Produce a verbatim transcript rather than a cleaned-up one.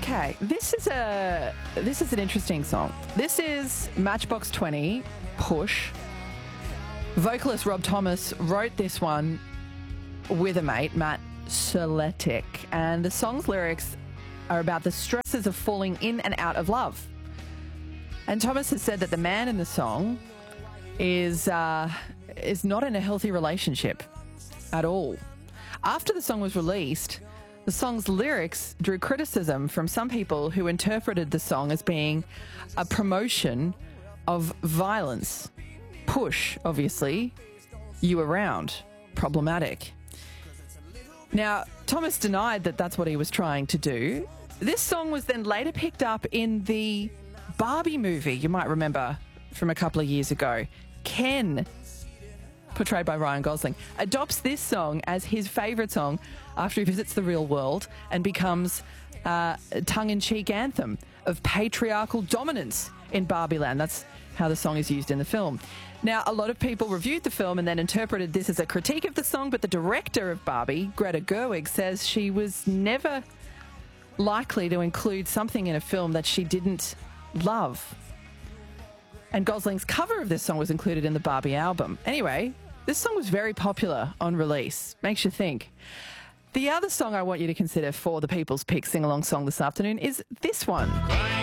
Okay, this is a this is an interesting song. This is Matchbox twenty, Push. Vocalist Rob Thomas wrote this one with a mate, Matt Soletic, and the song's lyrics are about the stresses of falling in and out of love. And Thomas has said that the man in the song is uh, is not in a healthy relationship at all. After the song was released, the song's lyrics drew criticism from some people who interpreted the song as being a promotion of violence. Push, obviously, you around. Problematic. Now, Thomas denied that that's what he was trying to do. This song was then later picked up in the Barbie movie, you might remember from a couple of years ago. Ken, portrayed by Ryan Gosling, adopts this song as his favourite song after he visits the real world and becomes uh, a tongue-in-cheek anthem of patriarchal dominance in Barbie Land. That's how the song is used in the film. Now, a lot of people reviewed the film and then interpreted this as a critique of the song, but the director of Barbie, Greta Gerwig, says she was never likely to include something in a film that she didn't love. And Gosling's cover of this song was included in the Barbie album. Anyway, this song was very popular on release. Makes you think. The other song I want you to consider for the People's Pick sing-along song this afternoon is this one.